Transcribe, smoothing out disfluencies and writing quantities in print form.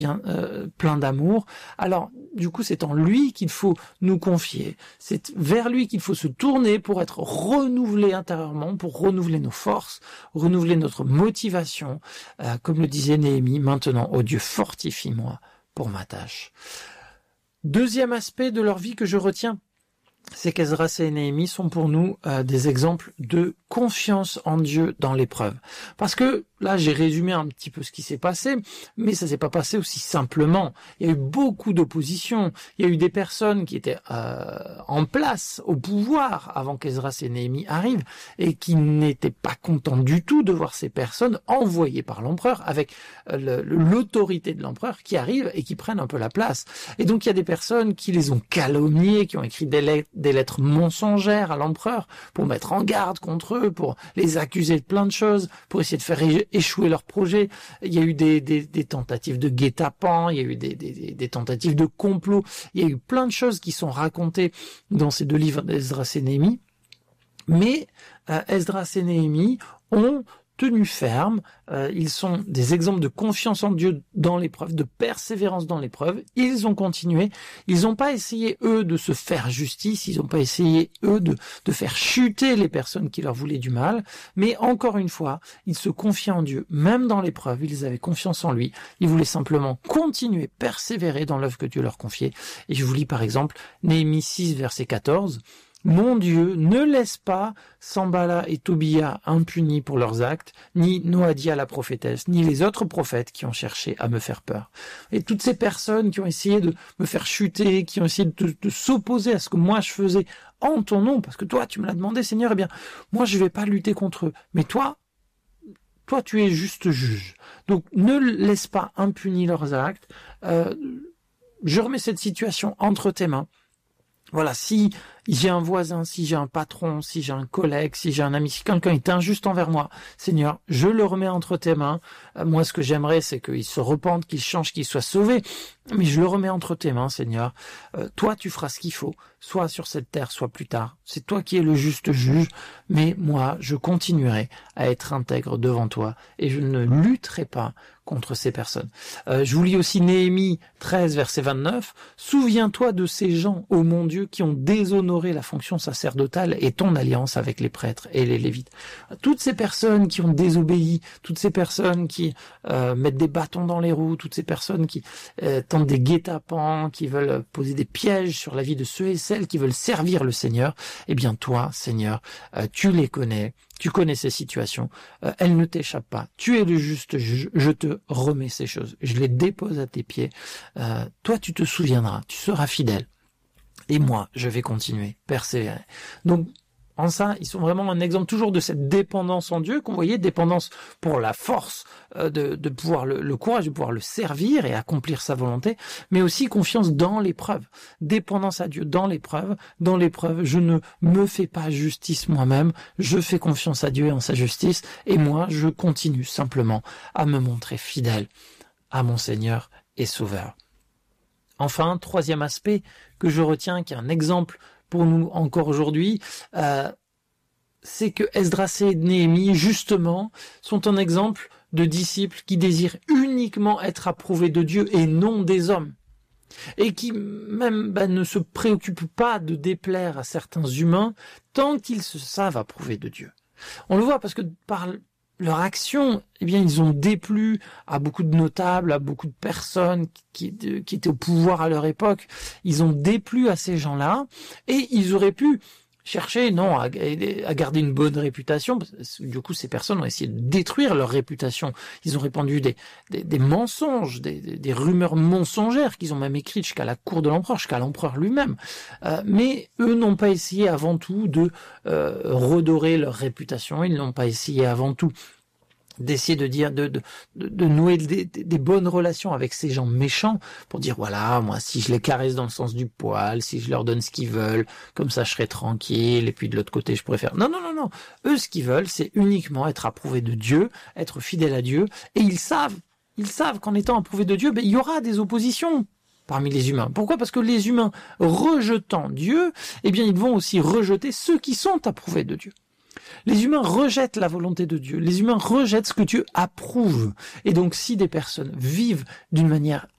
plein d'amour. Alors, du coup, c'est en lui qu'il faut nous confier. C'est vers lui qu'il faut se tourner pour être renouvelé intérieurement, pour renouveler nos forces, renouveler notre motivation. Comme le disait Néhémie, maintenant, ô Dieu, fortifie-moi pour ma tâche. Deuxième aspect de leur vie que je retiens, c'est qu'Esdras et Néhémie sont pour nous des exemples de confiance en Dieu dans l'épreuve. Parce que là, j'ai résumé un petit peu ce qui s'est passé, mais ça s'est pas passé aussi simplement. Il y a eu beaucoup d'opposition. Il y a eu des personnes qui étaient en place, au pouvoir, avant qu'Esdras et Néhémie arrivent, et qui n'étaient pas contents du tout de voir ces personnes envoyées par l'empereur, avec l'autorité de l'empereur qui arrivent et qui prennent un peu la place. Et donc, il y a des personnes qui les ont calomniés, qui ont écrit des lettres mensongères à l'empereur pour mettre en garde contre eux, pour les accuser de plein de choses, pour essayer de faire échouer leur projet. Il y a eu des tentatives de guet-apens, il y a eu des tentatives de complot, il y a eu plein de choses qui sont racontées dans ces deux livres d'Esdras et Néhémie. Mais Esdras et Néhémie ont tenu ferme, ils sont des exemples de confiance en Dieu dans l'épreuve, de persévérance dans l'épreuve. Ils ont continué, ils n'ont pas essayé, eux, de se faire justice, ils n'ont pas essayé, eux, de faire chuter les personnes qui leur voulaient du mal, mais encore une fois, ils se confiaient en Dieu, même dans l'épreuve, ils avaient confiance en lui, ils voulaient simplement continuer, persévérer dans l'œuvre que Dieu leur confiait. Et je vous lis par exemple Néhémie 6, verset 14, « Mon Dieu ne laisse pas Sanballat et Tobia impunis pour leurs actes, ni Noadia la prophétesse, ni les autres prophètes qui ont cherché à me faire peur. » Et toutes ces personnes qui ont essayé de me faire chuter, qui ont essayé de s'opposer à ce que moi je faisais en ton nom, parce que toi tu me l'as demandé Seigneur, eh bien moi je vais pas lutter contre eux, mais toi tu es juste juge. Donc ne laisse pas impunis leurs actes, je remets cette situation entre tes mains. Voilà, si j'ai un voisin, si j'ai un patron, si j'ai un collègue, si j'ai un ami, si quelqu'un est injuste envers moi, Seigneur, je le remets entre tes mains. Moi, ce que j'aimerais, c'est qu'il se repente, qu'il change, qu'il soit sauvé. Mais je le remets entre tes mains, Seigneur. Toi, tu feras ce qu'il faut, soit sur cette terre, soit plus tard. C'est toi qui es le juste juge. Mais moi, je continuerai à être intègre devant toi et je ne lutterai pas contre ces personnes. Je vous lis aussi Néhémie 13, verset 29. « Souviens-toi de ces gens, ô mon Dieu, qui ont déshonoré la fonction sacerdotale et ton alliance avec les prêtres et les lévites. » Toutes ces personnes qui ont désobéi, toutes ces personnes qui mettent des bâtons dans les roues, toutes ces personnes qui tentent des guet-apens, qui veulent poser des pièges sur la vie de ceux et celles qui veulent servir le Seigneur, eh bien toi, Seigneur, tu les connais. Tu connais ces situations, elles ne t'échappent pas. Tu es le juste juge, je te remets ces choses. Je les dépose à tes pieds. Toi, tu te souviendras, tu seras fidèle. Et moi, je vais continuer, persévérer. Donc, en ça, ils sont vraiment un exemple toujours de cette dépendance en Dieu, qu'on voyait, dépendance pour la force de pouvoir le courage de pouvoir le servir et accomplir sa volonté, mais aussi confiance dans l'épreuve, dépendance à Dieu dans l'épreuve. Dans l'épreuve, je ne me fais pas justice moi-même, je fais confiance à Dieu et en sa justice, et moi, je continue simplement à me montrer fidèle à mon Seigneur et Sauveur. Enfin, troisième aspect que je retiens, qui est un exemple pour nous encore aujourd'hui, c'est que Esdras et Néhémie, justement, sont un exemple de disciples qui désirent uniquement être approuvés de Dieu et non des hommes. Et qui même ne se préoccupent pas de déplaire à certains humains tant qu'ils se savent approuvés de Dieu. On le voit parce que par leur action, eh bien, ils ont déplu à beaucoup de notables, à beaucoup de personnes qui étaient au pouvoir à leur époque. Ils ont déplu à ces gens-là et ils auraient pu chercher, à garder une bonne réputation. Du coup, ces personnes ont essayé de détruire leur réputation. Ils ont répandu des mensonges, des rumeurs mensongères qu'ils ont même écrites jusqu'à la cour de l'empereur, jusqu'à l'empereur lui-même. Mais eux n'ont pas essayé avant tout de redorer leur réputation. Ils n'ont pas essayé avant tout d'essayer de nouer des bonnes relations avec ces gens méchants pour dire voilà, moi si je les caresse dans le sens du poil, si je leur donne ce qu'ils veulent, comme ça je serai tranquille et puis de l'autre côté je pourrais faire non. Eux ce qu'ils veulent c'est uniquement être approuvés de Dieu, être fidèles à Dieu, et ils savent qu'en étant approuvés de Dieu, il y aura des oppositions parmi les humains. Pourquoi ? Parce que les humains rejetant Dieu, eh bien ils vont aussi rejeter ceux qui sont approuvés de Dieu. Les humains rejettent la volonté de Dieu. Les humains rejettent ce que Dieu approuve. Et donc, si des personnes vivent d'une manière